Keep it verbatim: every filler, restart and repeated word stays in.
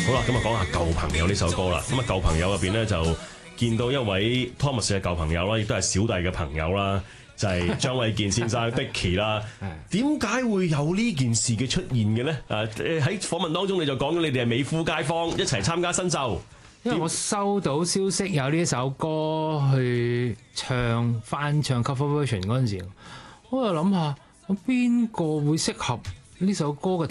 好啦，咁啊講下舊朋友呢首歌啦。咁啊舊朋友入邊咧就見到一位 Thomas 嘅舊朋友啦，亦都係小弟嘅朋友啦，就係、是、張衛健先生Dicky 啦。點解會有呢件事嘅出現嘅咧？誒喺訪問當中你就講咗你哋係美孚街坊一齊參加新秀。 因為我收到消息有呢首歌去唱翻唱 cover version 嗰陣時，我就諗下，我邊個會適合呢首歌嘅